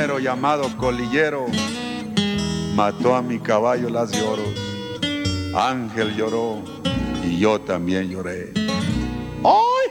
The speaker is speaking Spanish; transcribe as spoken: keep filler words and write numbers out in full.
carnero llamado colillero mató a mi caballo las lloros. Ángel lloró y yo también lloré. ¡Ay!